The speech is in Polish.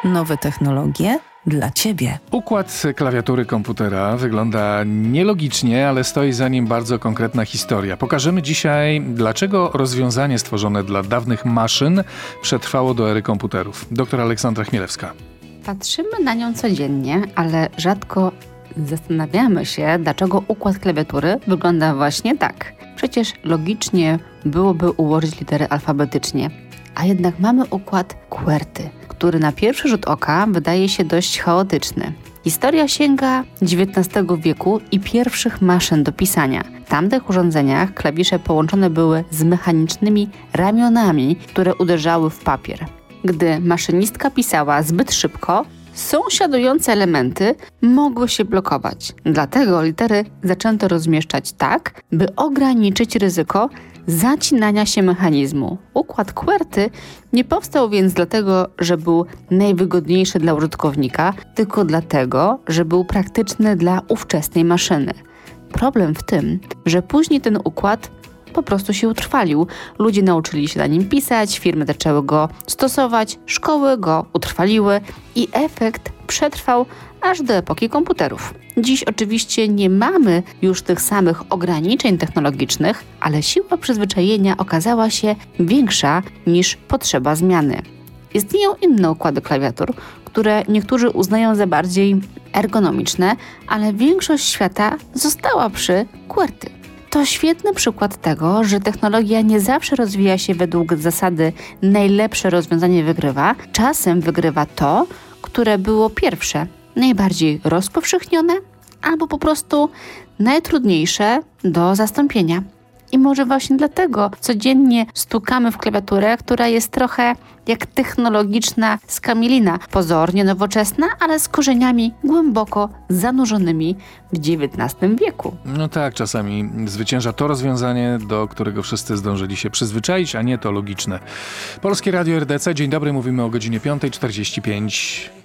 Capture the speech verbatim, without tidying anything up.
Nowe technologie dla Ciebie. Układ klawiatury komputera wygląda nielogicznie, ale stoi za nim bardzo konkretna historia. Pokażemy dzisiaj, dlaczego rozwiązanie stworzone dla dawnych maszyn przetrwało do ery komputerów. Doktor Aleksandra Chmielewska. Patrzymy na nią codziennie, ale rzadko zastanawiamy się, dlaczego układ klawiatury wygląda właśnie tak. Przecież logicznie byłoby ułożyć litery alfabetycznie, a jednak mamy układ QWERTY, który na pierwszy rzut oka wydaje się dość chaotyczny. Historia sięga dziewiętnastego wieku i pierwszych maszyn do pisania. W tamtych urządzeniach klawisze połączone były z mechanicznymi ramionami, które uderzały w papier. Gdy maszynistka pisała zbyt szybko, sąsiadujące elementy mogły się blokować. Dlatego litery zaczęto rozmieszczać tak, by ograniczyć ryzyko zacinania się mechanizmu. Układ QWERTY nie powstał więc dlatego, że był najwygodniejszy dla użytkownika, tylko dlatego, że był praktyczny dla ówczesnej maszyny. Problem w tym, że później ten układ po prostu się utrwalił. Ludzie nauczyli się na nim pisać, firmy zaczęły go stosować, szkoły go utrwaliły i efekt przetrwał aż do epoki komputerów. Dziś oczywiście nie mamy już tych samych ograniczeń technologicznych, ale siła przyzwyczajenia okazała się większa niż potrzeba zmiany. Istnieją inne układy klawiatur, które niektórzy uznają za bardziej ergonomiczne, ale większość świata została przy QWERTY. To świetny przykład tego, że technologia nie zawsze rozwija się według zasady najlepsze rozwiązanie wygrywa. Czasem wygrywa to, które było pierwsze, najbardziej rozpowszechnione albo po prostu najtrudniejsze do zastąpienia. I może właśnie dlatego codziennie stukamy w klawiaturę, która jest trochę jak technologiczna skamielina, pozornie nowoczesna, ale z korzeniami głęboko zanurzonymi w dziewiętnastym wieku. No tak, czasami zwycięża to rozwiązanie, do którego wszyscy zdążyli się przyzwyczaić, a nie to logiczne. Polskie Radio R D C, dzień dobry, mówimy o godzinie piąta czterdzieści pięć.